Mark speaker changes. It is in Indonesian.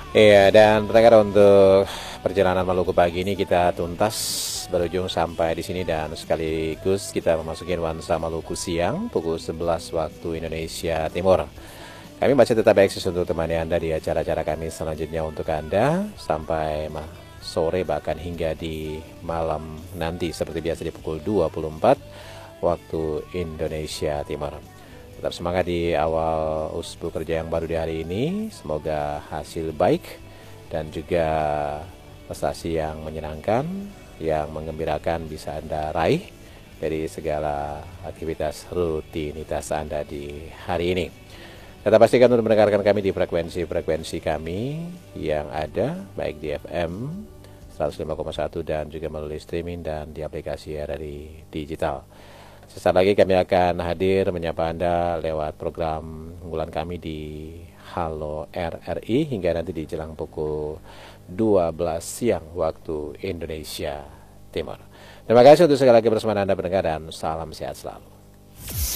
Speaker 1: Iya, dan pendengar untuk perjalanan Maluku pagi ini kita tuntas berujung sampai di sini dan sekaligus kita memasuki nuansa Maluku siang pukul 11 waktu Indonesia Timur. Kami masih tetap eksis untuk temani Anda di acara-acara kami selanjutnya untuk Anda sampai sore bahkan hingga di malam nanti seperti biasa di pukul 24 waktu Indonesia Timur. Tetap semangat di awal usbu kerja yang baru di hari ini. Semoga hasil baik dan juga prestasi yang menyenangkan, yang menggembirakan bisa Anda raih dari segala aktivitas rutinitas Anda di hari ini. Tetap pastikan untuk mendengarkan kami di frekuensi-frekuensi kami yang ada baik di FM 105,1 dan juga melalui streaming dan di aplikasi RRI Digital. Sesaat lagi kami akan hadir menyapa Anda lewat program unggulan kami di Halo RRI hingga nanti di jelang pukul 12 siang waktu Indonesia Timur. Terima kasih untuk sekali lagi bersama Anda pendengar dan salam sehat selalu.